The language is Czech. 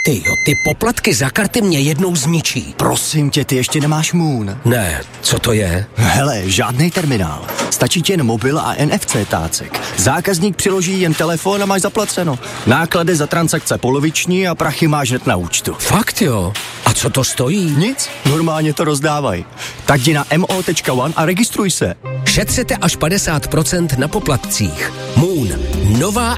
Tyjo, ty poplatky za karty mě jednou zničí. Prosím tě, ty ještě nemáš Moon. Ne, co to je? Hele, žádnej terminál. Stačí ti jen mobil a NFC tácek. Zákazník přiloží jen telefon a máš zaplaceno. Náklady za transakce poloviční a prachy máš hned na účtu. Fakt jo? A co to stojí? Nic, normálně to rozdávají. Tak jdi na mo.one a registruj se. Šetřete až 50% na poplatcích. Moon. Nová